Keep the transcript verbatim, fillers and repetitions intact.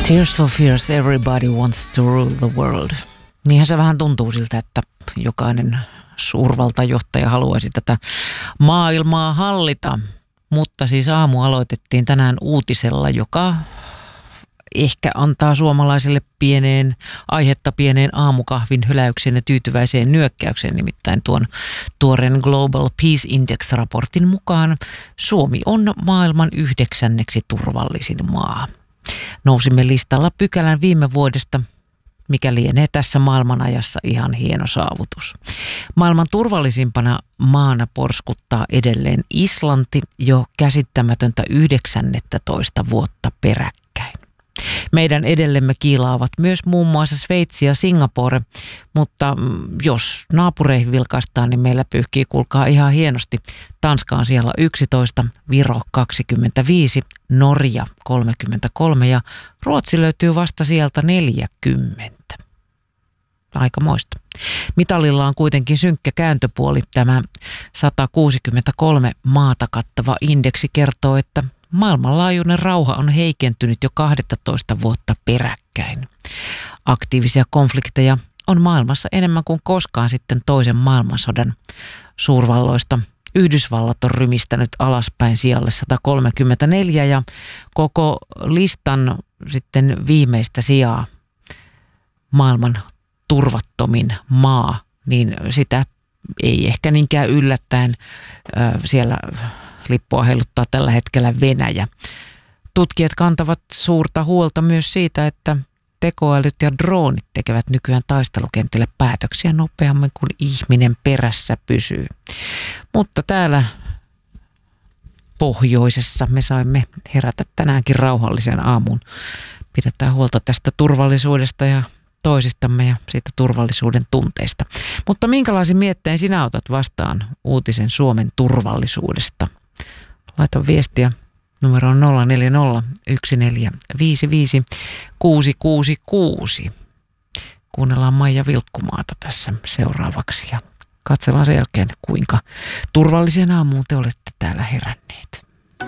Tears for Fears, everybody wants to rule the world. Niinhän se vähän tuntuu siltä, että jokainen suurvaltajohtaja haluaisi tätä maailmaa hallita. Mutta siis aamu aloitettiin tänään uutisella, joka ehkä antaa suomalaisille pieneen, aihetta pieneen aamukahvin hyläykseen ja tyytyväiseen nyökkäykseen. Nimittäin tuon tuoreen Global Peace Index-raportin mukaan Suomi on maailman yhdeksänneksi turvallisin maa. Nousimme listalla pykälän viime vuodesta, mikä lienee tässä maailmanajassa ihan hieno saavutus. Maailman turvallisimpana maana porskuttaa edelleen Islanti jo käsittämätöntä yhdeksännentoista vuotta peräkkäin. Meidän edellemme kiilaavat myös muun muassa Sveitsi ja Singapore, mutta jos naapureihin vilkaistaan, niin meillä pyyhkii kuulkaa ihan hienosti. Tanska on siellä yksitoista, Viro kaksikymmentäviisi, Norja kolmekymmentäkolme ja Ruotsi löytyy vasta sieltä neljäkymmentä. Aikamoista. Mitalilla on kuitenkin synkkä kääntöpuoli. Tämä sata kuusikymmentäkolme maata kattava indeksi kertoo, että maailmanlaajuinen rauha on heikentynyt jo kaksitoista vuotta peräkkäin. Aktiivisia konflikteja on maailmassa enemmän kuin koskaan sitten toisen maailmansodan. Suurvalloista Yhdysvallat on rymistänyt alaspäin sijalle sata kolmekymmentäneljä ja koko listan sitten viimeistä sijaa maailman turvattomin maa, niin sitä ei ehkä niinkään yllättäen äh, siellä lippua heiluttaa tällä hetkellä Venäjä. Tutkijat kantavat suurta huolta myös siitä, että tekoälyt ja droonit tekevät nykyään taistelukentille päätöksiä nopeammin kuin ihminen perässä pysyy. Mutta täällä pohjoisessa me saimme herätä tänäänkin rauhallisen aamun. Pidetään huolta tästä turvallisuudesta ja toisistamme ja siitä turvallisuuden tunteista. Mutta minkälaisin miettein sinä otat vastaan uutisen Suomen turvallisuudesta? Laita viestiä numeroon nolla neljä nolla yksi neljä viisi viisi kuusi kuusi kuusi. Kuunnellaan Maija Vilkkumaata tässä seuraavaksi ja katsellaan sen jälkeen, kuinka turvalliseen aamuun te olette täällä heränneet.